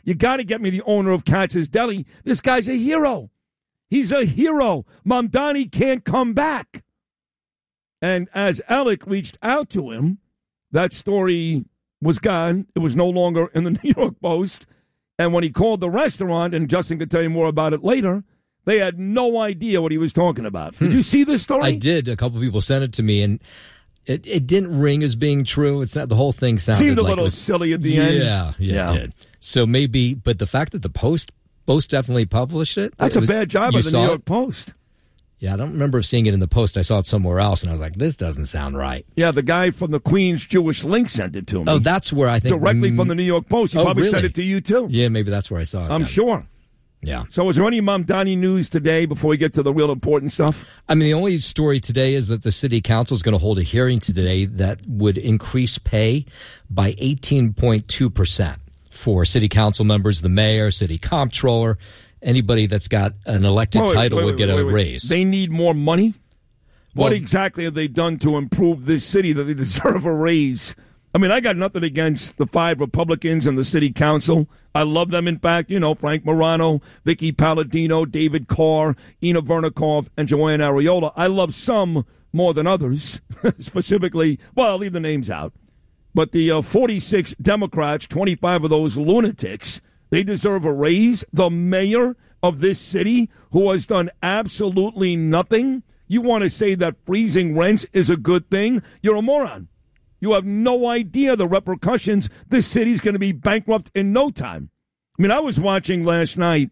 You got to get me the owner of Katz's Deli. This guy's a hero. He's a hero. Mamdani can't come back. And as Alec reached out to him, that story was gone. It was no longer in the New York Post. And when he called the restaurant, and Justin could tell you more about it later, they had no idea what he was talking about. Did you see this story? I did. A couple people sent it to me, and it didn't ring as being true. It's not, the whole thing seemed a like little silly at the end. Yeah, it did. So maybe, but the fact that the Post definitely published it. That's a bad job of the New York Post. Yeah, I don't remember seeing it in the Post. I saw it somewhere else, and I was like, this doesn't sound right. Yeah, the guy from the Queens Jewish Link sent it to me. Oh, that's where I think. Directly from the New York Post. He probably sent it to you, too. Yeah, maybe that's where I saw it. I'm sure. Yeah. So is there any Mamdani news today before we get to the real important stuff? I mean, the only story today is that the city council is going to hold a hearing today that would increase pay by 18.2% for city council members, the mayor, city comptroller. Anybody that's got an elected title would get a raise. They need more money? What exactly have they done to improve this city that they deserve a raise? I mean, I got nothing against the 5 Republicans in the city council. I love them, in fact. You know, Frank Morano, Vicky Palladino, David Carr, Ina Vernikov, and Joanne Ariola. I love some more than others. Specifically, well, I'll leave the names out. But the 46 Democrats, 25 of those lunatics, they deserve a raise. The mayor of this city, who has done absolutely nothing. You want to say that freezing rents is a good thing? You're a moron. You have no idea the repercussions. This city's going to be bankrupt in no time. I mean, I was watching last night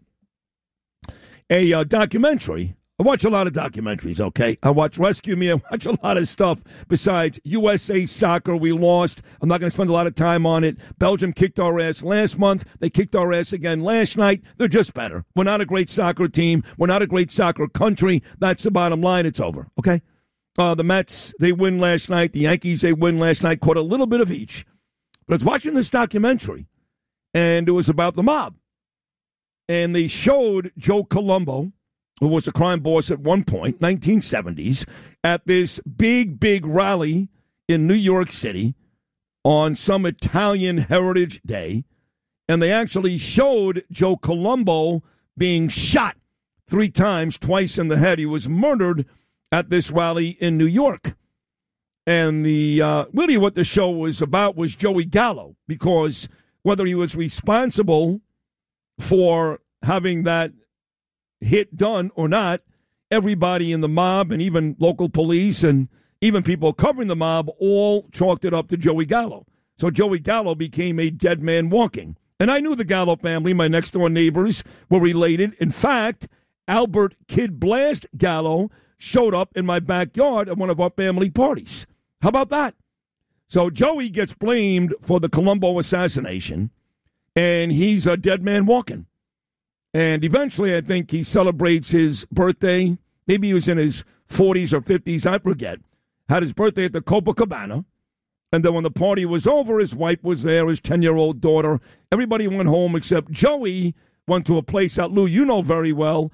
a documentary. I watch a lot of documentaries, okay? I watch Rescue Me. I watch a lot of stuff besides USA Soccer. We lost. I'm not going to spend a lot of time on it. Belgium kicked our ass last month. They kicked our ass again last night. They're just better. We're not a great soccer team. We're not a great soccer country. That's the bottom line. It's over, okay? The Mets, they win last night. The Yankees, they win last night. Caught a little bit of each. But I was watching this documentary, and it was about the mob. And they showed Joe Colombo, who was a crime boss at one point, 1970s, at this big rally in New York City on some Italian Heritage Day. And they actually showed Joe Colombo being shot 3 times, twice in the head. He was murdered at this rally in New York. And the really what the show was about was Joey Gallo, because whether he was responsible for having that hit done or not, everybody in the mob and even local police and even people covering the mob all chalked it up to Joey Gallo. So Joey Gallo became a dead man walking. And I knew the Gallo family. My next-door neighbors were related. In fact, Albert Kid Blast Gallo showed up in my backyard at one of our family parties. How about that? So Joey gets blamed for the Colombo assassination, and he's a dead man walking. And eventually, I think he celebrates his birthday. Maybe he was in his 40s or 50s, I forget. Had his birthday at the Copacabana. And then when the party was over, his wife was there, his 10-year-old daughter. Everybody went home except Joey went to a place out, Lou, you know very well,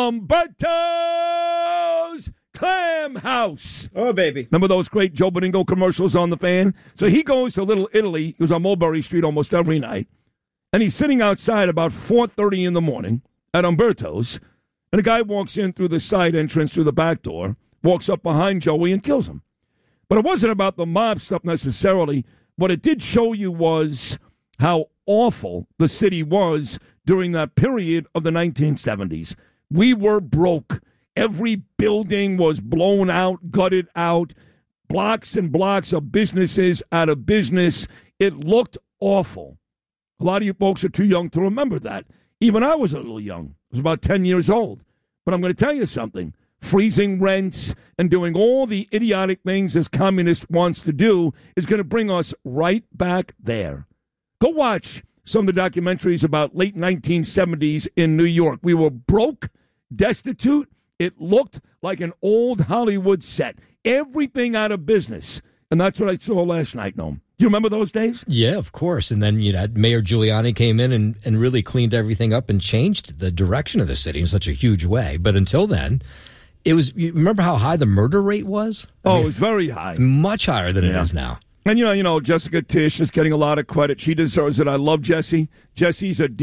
Umberto's Clam House. Oh, baby. Remember those great Joe Beningo commercials on the Fan? So he goes to Little Italy. He was on Mulberry Street almost every night. And he's sitting outside about 4:30 in the morning at Umberto's. And a guy walks in through the side entrance, through the back door, walks up behind Joey and kills him. But it wasn't about the mob stuff necessarily. What it did show you was how awful the city was during that period of the 1970s. We were broke. Every building was blown out, gutted out, blocks and blocks of businesses out of business. It looked awful. A lot of you folks are too young to remember that. Even I was a little young. I was about 10 years old. But I'm going to tell you something. Freezing rents and doing all the idiotic things this communist wants to do is going to bring us right back there. Go watch some of the documentaries about late 1970s in New York. We were broke, destitute. It looked like an old Hollywood set. Everything out of business. And that's what I saw last night, Noam. Do you remember those days? Yeah, of course. And then, Mayor Giuliani came in and really cleaned everything up and changed the direction of the city in such a huge way. But until then, you remember how high the murder rate was? It was very high. Much higher than it is now. And, Jessica Tisch is getting a lot of credit. She deserves it. I love Jessie. Jessie's a